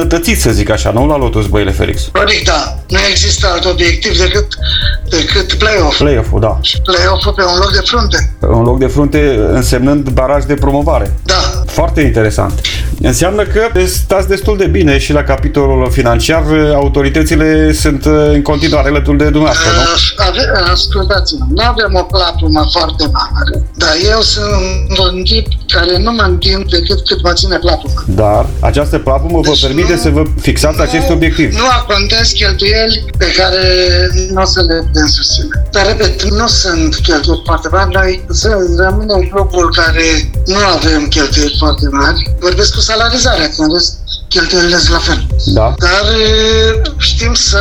îmbunătățit, să zic așa, nu la Lotus Băile Felix. Corect, da. Nu există alt obiectiv decât play-off. Play-off-ul, da. Și play-off-ul pe un loc de frunte. Un loc de frunte însemnând baraj de promovare. Da. Foarte interesant. Înseamnă că stați destul de bine și la capitolul financiar, autoritățile sunt în continuare alături de dumneavoastră, nu? Ascultați-mă, nu avem o plapumă foarte mare, dar eu sunt un tip care nu mă întind decât cât mă ține plapumă. Dar această plapumă vă permite să vă fixați acest obiectiv. Nu acontez cheltuieli pe care nu o să le putem susține. Dar, repet, nu sunt cheltuieli foarte mari. Noi rămânem clubul care nu avem cheltuieli foarte mari. Vorbesc cu salarizarea, că în rest cheltuielile sunt la fel. Da. Dar știm să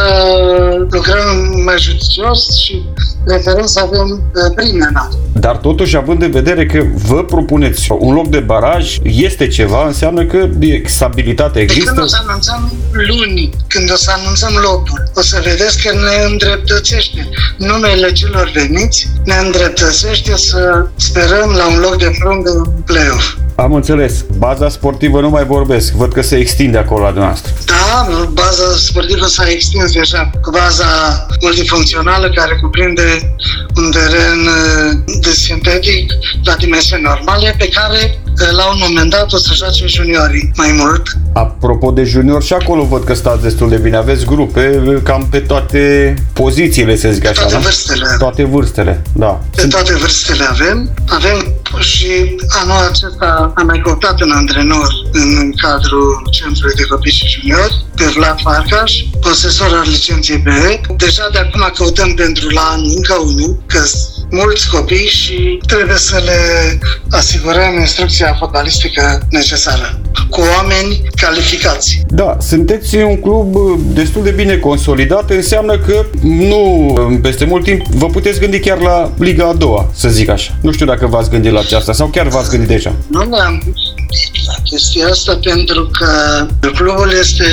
lucrăm mai judicios și preferăm să avem prime înalte. Dar totuși, având în vedere că vă propuneți un loc de baraj, este ceva, înseamnă că stabilitatea există. Când o să anunțăm luni, când o să anunțăm locul, o să vedeți că ne îndreptățește numele celor veniți, ne îndreptățește să sperăm la un loc de frunte în play-off. Am înțeles. Baza sportivă nu mai vorbesc. Văd că se extinde acolo la dumneavoastră. Da, baza sportivă s-a extins deja cu baza multifuncțională care cuprinde un teren de sintetic la dimensiuni normale pe care la un moment dat o să joace juniorii mai mult. Apropo de junior, și acolo văd că stați destul de bine. Aveți grupe cam pe toate pozițiile, să zic așa, toate vârstele. Toate vârstele, da. Pe toate vârstele avem. Avem și anul acesta am mai cooptat un antrenor în cadrul Centrului de Copii și Juniori, pe Vlad Farcaș, posesor al licenței B. Deja de acum căutăm pentru la an încă unul, că mulți copii și trebuie să le asigurăm instrucția fotbalistică necesară, cu oameni calificați. Da, sunteți un club destul de bine consolidat, înseamnă că nu peste mult timp vă puteți gândi chiar la Liga a doua, să zic așa. Nu știu dacă v-ați gândit la aceasta sau chiar v-ați gândit deja. Nu ne-am gândit la chestia asta pentru că clubul este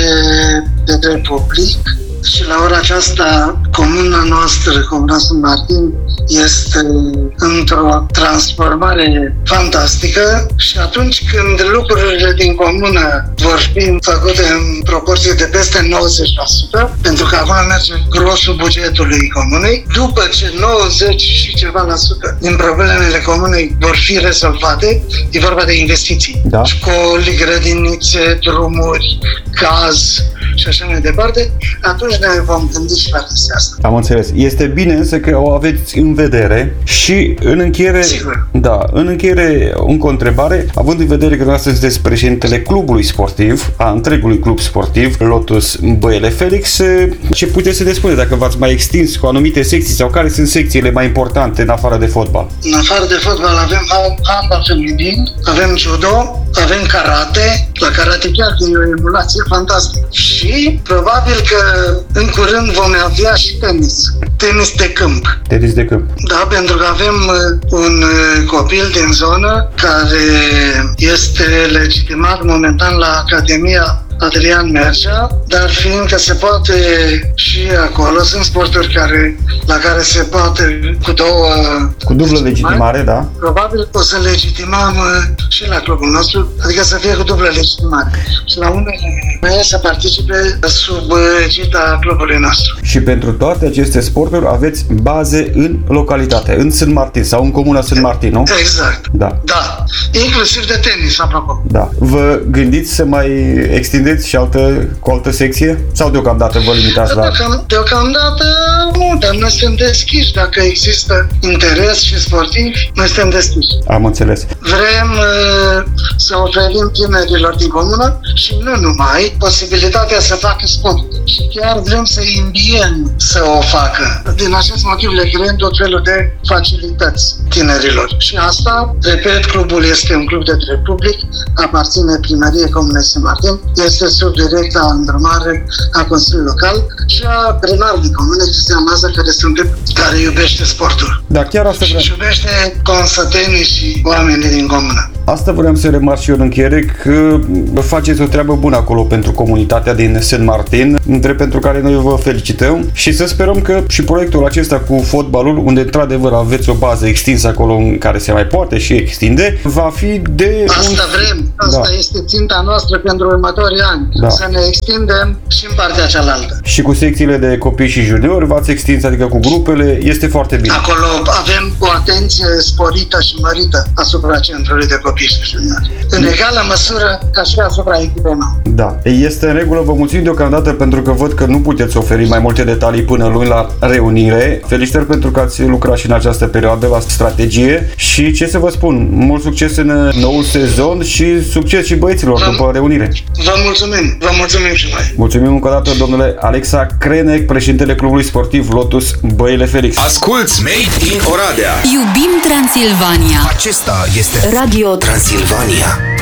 de drept public și la ora aceasta comuna noastră, Comuna Sunt Martin, este într-o transformare fantastică și atunci când lucrurile din comună vor fi făcute în proporție de peste 90%, pentru că acolo merge grosul bugetului comunei, după ce 90 și ceva la sută din problemele comunei vor fi rezolvate, e vorba de investiții. Da. Școli, grădinițe, drumuri, caz și așa mai departe, atunci ne vom gândi și la chestia asta. Am înțeles. Este bine însă că o aveți în vedere și în încheiere... Sigur. Da, în încheiere încă o întrebare, având în vedere că dumneavoastră sunteți președintele clubului sportiv, a întregului club sportiv, Lotus Băile Felix, ce puteți să ne spuneți dacă v-ați mai extins cu anumite secții sau care sunt secțiile mai importante în afară de fotbal? În afară de fotbal avem handbal feminin, avem judo, avem karate, la karate chiar e o emulație fantastică. Și probabil că în curând vom avea și tenis de câmp. Tenis de câmp. Da, pentru că avem un copil din zonă care este legitimat momentan la Academia Adrian Mergea, dar fiindcă se poate și acolo, sunt sporturi la care se poate cu dublă legitimare, da. Probabil o să legitimăm și la clubul nostru, adică să fie cu dublă legitimare. Și la unele să participe sub egida clubului nostru. Și pentru toate aceste sporturi aveți baze în localitate, în Sânt Martin sau în comuna Sânt Martin, nu? Exact. Da. Da. Inclusiv de tenis, apropo. Da. Vă gândiți să mai extindeți și cu altă secție? Sau deocamdată vă limitați la... Deocamdată nu, dar noi suntem deschiși. Dacă există interes și sportivi, noi suntem deschiși. Am înțeles. Vrem să oferim tinerilor din comună și nu numai posibilitatea să facă sport. Și chiar vrem să îmbiem să o facă. Din acest motiv le creăm tot felul de facilități tinerilor. Și asta, repet, clubul este un club de drept public, aparține primăriei Comunei Sânt Martin, este sub directa îndrumare a Consiliului Local și a primarului comunei, Cristian Maza, care iubește sportul. Da, chiar asta și iubește consătenii și oamenii din comună. Asta vreau să remarc și eu în încheiere, că faceți o treabă bună acolo pentru comunitatea din Saint Martin, drept pentru care noi vă felicităm și să sperăm că și proiectul acesta cu fotbalul, unde într-adevăr aveți o bază extinsă acolo în care se mai poate și extinde, va fi de... Asta vrem, asta este ținta noastră pentru următorii ani, să ne extindem și în partea cealaltă. Și cu secțiile de copii și juniori v-ați extins, adică cu grupele, este foarte bine. Acolo avem o atenție sporită și mărită asupra centrului de copii și juniori, în egală măsură ca și asupra echipei. Da, este în regulă, vă mulțumim deocamdată pentru că văd că nu puteți oferi mai multe detalii până luni la reunire. Felicitări pentru că ați lucrat și în această perioadă la strategie și ce să vă spun, mult succes în noul sezon și succes și băieților după reunire. Vă mulțumim și noi. Mulțumim încă o dată, domnule Alexa Crenec, președintele clubului sportiv Lotus Băile Felix. Asculți Made in Oradea. Iubim Transilvania. Acesta este Radio Transilvania.